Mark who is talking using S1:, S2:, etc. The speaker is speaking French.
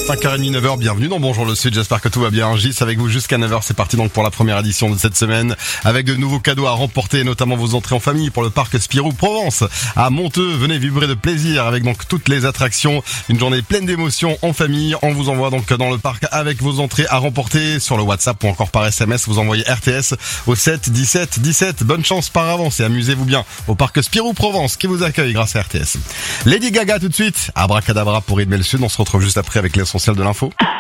S1: 5h30, 9h, bienvenue dans Bonjour le Sud, j'espère que tout va bien. Gis avec vous jusqu'à 9h, c'est parti donc pour la première édition de cette semaine avec de nouveaux cadeaux à remporter, notamment vos entrées en famille pour le parc Spirou Provence à Monteux. Venez vibrer de plaisir avec donc toutes les attractions, une journée pleine d'émotions en famille. On vous envoie donc dans le parc avec vos entrées à remporter sur le WhatsApp ou encore par SMS. Vous envoyez RTS au 7 17 17. Bonne chance par avance et amusez-vous bien au parc Spirou Provence qui vous accueille grâce à RTS. Lady Gaga tout de suite, abracadabra pour rythmer le Sud. On se retrouve juste après avec l'essentiel de l'info.